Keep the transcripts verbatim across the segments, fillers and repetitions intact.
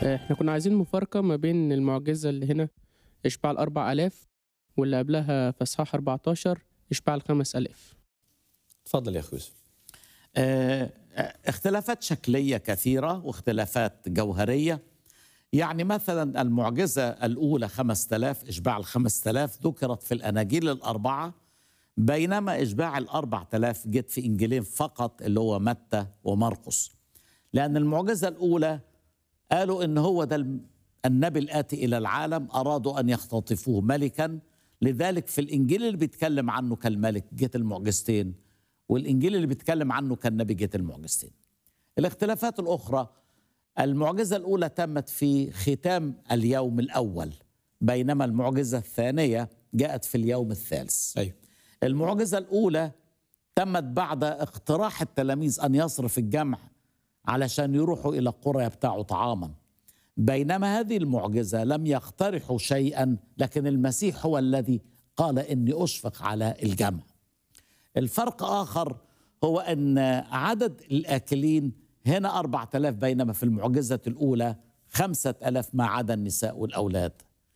إحنا كنا عايزين مفارقة ما بين المعجزة اللي هنا إشباع الأربع آلاف، واللي قبلها في إصحاح أربعتاشر إشباع الخمس آلاف. اتفضل يا أخي يوسف. آه، اختلافات شكلية كثيرة واختلافات جوهرية. يعني مثلا المعجزة الأولى خمسة آلاف، إشباع الخمسة آلاف ذكرت في الأناجيل الأربعة، بينما إشباع الأربعة آلاف جت في إنجيلين فقط اللي هو متى ومرقس. لأن المعجزة الأولى قالوا إن هو ده النبي الآتي إلى العالم، أرادوا أن يختطفوه ملكا، لذلك في الإنجيل اللي بيتكلم عنه كالملك جت المعجزتين، والإنجيل اللي بيتكلم عنه كالنبي جت المعجزتين. الاختلافات الأخرى، المعجزة الأولى تمت في ختام اليوم الأول، بينما المعجزة الثانية جاءت في اليوم الثالث. أيوه. المعجزة الأولى تمت بعد اقتراح التلاميذ أن يصرف الجمع علشان يروحوا إلى قرى يبتاعوا طعاما، بينما هذه المعجزة لم يقترحوا شيئا، لكن المسيح هو الذي قال إني أشفق على الجمع. الفرق آخر هو أن عدد الآكلين هنا أربعة آلاف، بينما في المعجزة الأولى خمسة آلاف ما عدا النساء والأولاد.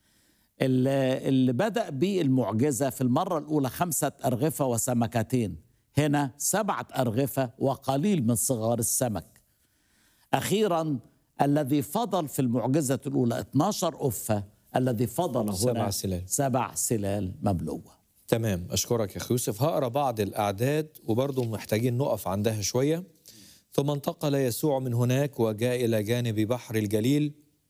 اللي بدأ به المعجزة في المرة الأولى خمسة أرغفة وسمكتين، هنا سبعة أرغفة وقليل من صغار السمك. أخيرا الذي فضل في المعجزة الأولى اثناشر أفة، الذي فضل هنا سبع سلال سبع سلال مملوءة. تمام، أشكرك يا أخي يوسف. هقرأ بعض الأعداد وبرضه محتاجين نقف عندها شوية. ثم انتقل يسوع من هناك وجاء إلى جانب بحر الجليل،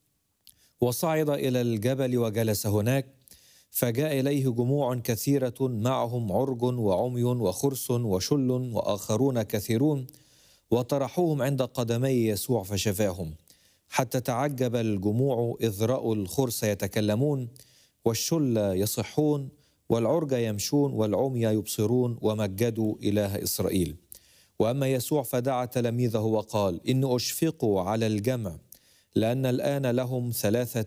وصعد إلى الجبل وجلس هناك، فجاء إليه جموع كثيرة معهم عرج وعمي وخرس وشل وآخرون كثيرون، وطرحوهم عند قدمي يسوع فشفاهم، حتى تعجب الجموع إذ رأوا الخرس يتكلمون والشل يصحون والعرج يمشون والعمي يبصرون، ومجدوا إله إسرائيل. وأما يسوع فدعا تلاميذه وقال: إن أشفقوا على الجمع، لأن الآن لهم ثلاثة